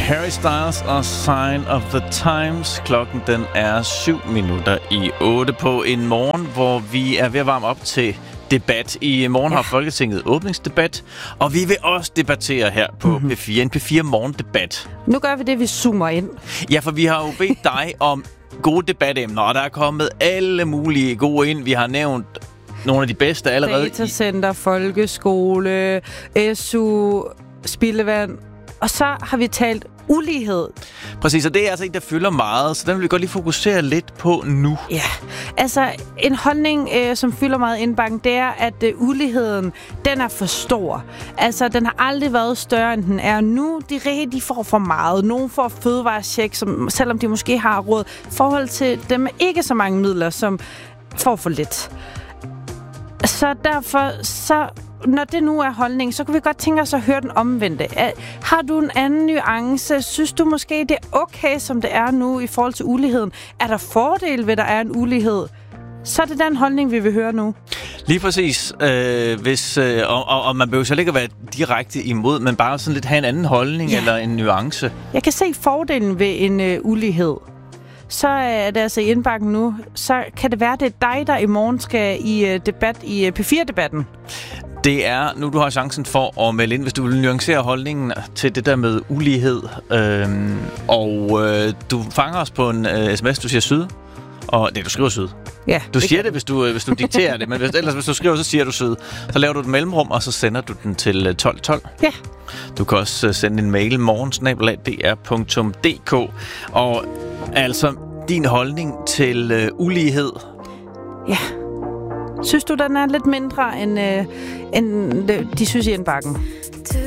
Harry Styles og Sign of the Times. Klokken den er 7:07 på en morgen, hvor vi er ved at varme op til debat. I morgen har Folketinget åbningsdebat, og vi vil også debattere her på P4. En P4 morgendebat. Nu gør vi det, vi zoomer ind. Ja, for vi har jo bedt dig om gode debatemner, og der er kommet alle mulige gode ind. Vi har nævnt nogle af de bedste allerede. Datacenter, folkeskole, SU, spildevand. Og så har vi talt ulighed. Præcis, og det er altså en, der fylder meget, så den vil vi godt lige fokusere lidt på nu. Ja, altså en holdning, som fylder meget i indbakken, det er, at uligheden, den er for stor. Altså, den har aldrig været større, end den er nu. De rige, de får for meget. Nogle får fødevarecheck, selvom de måske har råd. Forhold til dem med ikke så mange midler, som får for lidt. Så derfor, når det nu er holdning, så kan vi godt tænke os at høre den omvendte. Har du en anden nuance? Synes du måske, det er okay, som det er nu i forhold til uligheden? Er der fordele ved, at der er en ulighed? Så er det den holdning, vi vil høre nu. Lige præcis. Og man behøver så ikke at være direkte imod, men bare sådan lidt have en anden holdning eller en nuance. Jeg kan se fordelen ved en ulighed. Så er det altså i indbakken nu. Så kan det være, det er dig, der i morgen skal i debat i P4-debatten. Det er nu, du har chancen for at melde ind, hvis du vil nuancere holdningen til det der med ulighed. Du fanger os på en sms, du siger syd. Og du skriver syd. Ja, du siger det, hvis du dikterer det, men hvis du skriver, så siger du syd. Så laver du et mellemrum, og så sender du den til 1212. Ja. Du kan også sende en mail morgen@dr.dk. Og altså din holdning til ulighed. Ja. Synes du, den er lidt mindre end de synes i indbakken?